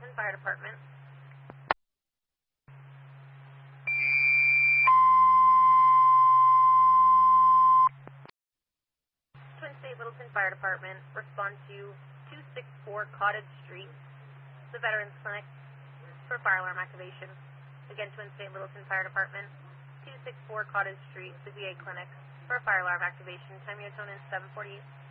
Littleton Fire Department. Twin State Littleton Fire Department, respond to 264 Cottage Street, the Veterans Clinic, for fire alarm activation. Again, Twin State Littleton Fire Department, 264 Cottage Street, the VA Clinic, for fire alarm activation. Time Unit 748.